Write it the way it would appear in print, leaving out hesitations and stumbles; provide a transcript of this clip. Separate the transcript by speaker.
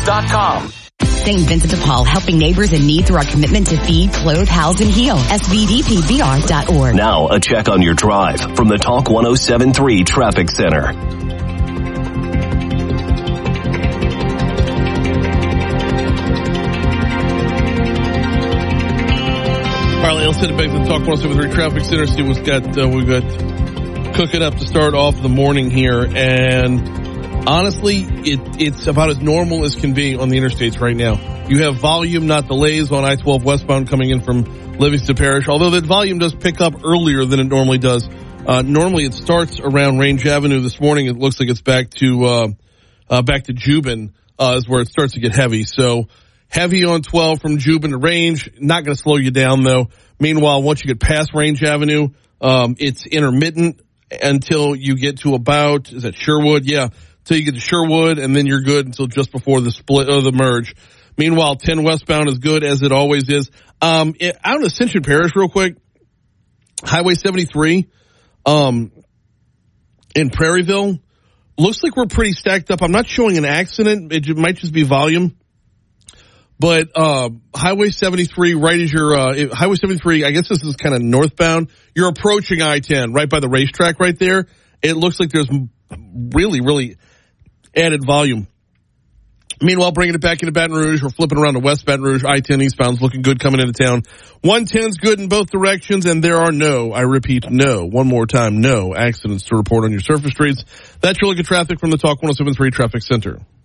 Speaker 1: SVDPBR.com.
Speaker 2: St. Vincent de Paul, helping neighbors in need through our commitment to feed, clothe, house, and heal. SVDPBR.org.
Speaker 3: Now, a check on your drive from the Talk 107.3 Traffic Center.
Speaker 4: All right, let's head back to the Talk 107.3 Traffic Center, see what's we've got cooking up to start off the morning here. And honestly, it's about as normal as can be on the interstates right now. You have volume, not delays, on I-12 westbound coming in from Livingston Parish, although that volume does pick up earlier than it normally does. Normally it starts around Range Avenue. This morning it looks like it's back to Jubin, is where it starts to get heavy. So heavy on 12 from Jubin to Range, not going to slow you down though. Meanwhile, once you get past Range Avenue, it's intermittent until you get to about, is that Sherwood? Yeah. Till you get to Sherwood, and then you're good until just before the split or the merge. Meanwhile, 10 westbound is good as it always is. Out in Ascension Parish, real quick, Highway 73, in Prairieville, looks like we're pretty stacked up. I'm not showing an accident. It might just be volume. But Highway 73, right as you're Highway 73, I guess this is kind of northbound. You're approaching I-10 right by the racetrack right there. It looks like there's really, really added volume. Meanwhile, bringing it back into Baton Rouge, we're flipping around to West Baton Rouge. I-10 eastbound's looking good coming into town. 110's good in both directions, and there are no accidents to report on your surface streets. That's your look at traffic from the Talk 107.3 Traffic Center.